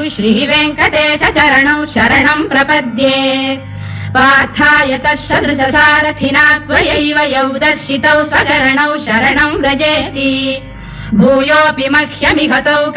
श्रीवेङ्कटेश चरणौ शरणम् प्रपद्ये पार्थाय तत्सदृशसारथिना त्वयैव यौ दर्शितौ स्वचरणौ शरणम् व्रजेति भूयोऽपि मह्यमिहतौ